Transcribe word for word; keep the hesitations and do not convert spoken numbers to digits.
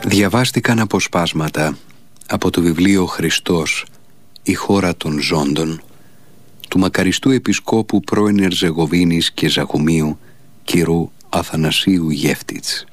Διαβάστηκαν αποσπάσματα από το βιβλίο «Χριστός, η χώρα των ζώντων» του μακαριστού επισκόπου πρώην Ερζεγοβίνης και Ζαχουμίου κ. Αθανασίου Γεύτιτς.